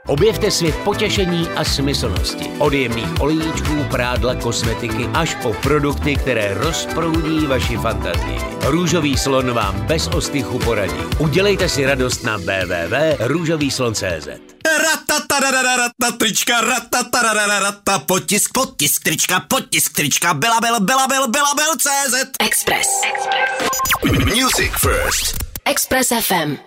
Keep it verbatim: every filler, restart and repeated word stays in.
Objevte svět potěšení a smyslnosti. Od jemných olejíčků, prádla, kosmetiky až po produkty, které rozproudí vaši fantazii. Růžový slon vám bez ostychu poradí. Udělejte si radost na w w w tečka růžový slon tečka cé zet. Ratataradadadata, trička, ratataradadadata, potisk, potisk, trička, potisk, trička, Belabil, Belabil, Belabil, cé zet. Express. Music first. Express ef em.